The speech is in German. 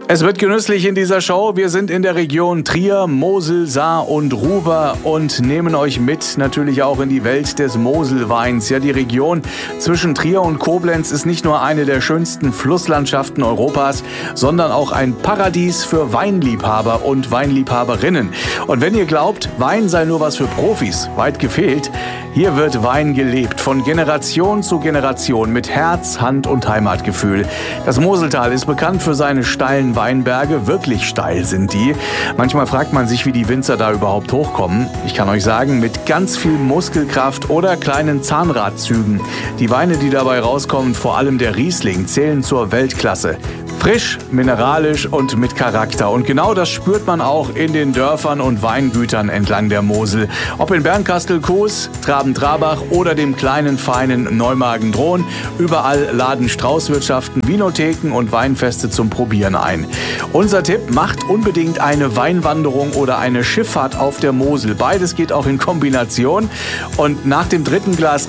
Es wird genüsslich in dieser Show. Wir sind in der Region Trier, Mosel, Saar und Ruwer und nehmen euch mit natürlich auch in die Welt des Moselweins. Ja, die Region zwischen Trier und Koblenz ist nicht nur eine der schönsten Flusslandschaften Europas, sondern auch ein Paradies für Weinliebhaber und Weinliebhaberinnen. Und wenn ihr glaubt, Wein sei nur was für Profis, weit gefehlt. Hier wird Wein gelebt, von Generation zu Generation, mit Herz, Hand und Heimatgefühl. Das Moseltal ist bekannt für seine steilen Weinberge. Wirklich steil sind die. Manchmal fragt man sich, wie die Winzer da überhaupt hochkommen. Ich kann euch sagen, mit ganz viel Muskelkraft oder kleinen Zahnradzügen. Die Weine, die dabei rauskommen, vor allem der Riesling, zählen zur Weltklasse. Frisch, mineralisch und mit Charakter. Und genau das spürt man auch in den Dörfern und Weingütern entlang der Mosel. Ob in Bernkastel-Kues, Traben-Trabach oder dem kleinen, feinen Neumagen-Dhron. Überall laden Straußwirtschaften, Vinotheken und Weinfeste zum Probieren ein. Unser Tipp: macht unbedingt eine Weinwanderung oder eine Schifffahrt auf der Mosel. Beides geht auch in Kombination. Und nach dem dritten Glas